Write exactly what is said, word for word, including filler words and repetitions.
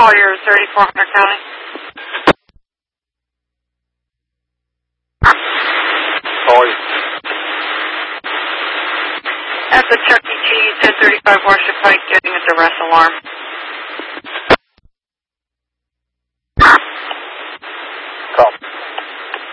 Collier, thirty-four hundred County. Collier. At the Chuck E. Cheese, ten thirty-five Washington Pike, getting a duress alarm.